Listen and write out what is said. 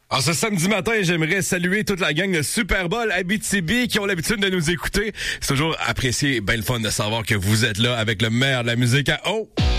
Alors, ce samedi matin, j'aimerais saluer toute la gang de Super Bowl Abitibi qui ont l'habitude de nous écouter. C'est toujours apprécié, bien le fun de savoir que vous êtes là avec le meilleur de la musique à